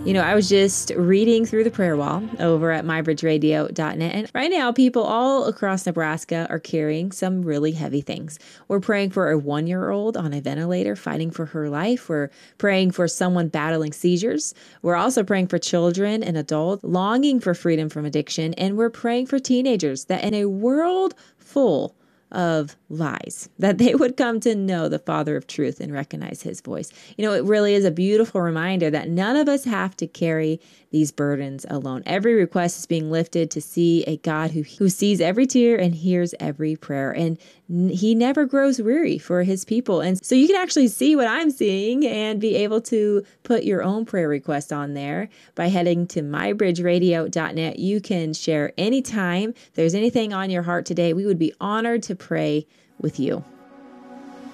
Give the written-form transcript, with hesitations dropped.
I was just reading through the prayer wall over at mybridgeradio.net, and right now people all across Nebraska are carrying some really heavy things. We're praying for a 1-year-old on a ventilator fighting for her life. We're praying for someone battling seizures. We're also praying for children and adults longing for freedom from addiction, and we're praying for teenagers that in a world full of lies, that they would come to know the Father of truth and recognize his voice. It really is a beautiful reminder that none of us have to carry these burdens alone. Every request is being lifted to see a God who sees every tear and hears every prayer. And he never grows weary for his people. And so you can actually see what I'm seeing and be able to put your own prayer request on there by heading to mybridgeradio.net. You can share anytime. If there's anything on your heart today, we would be honored to pray with you.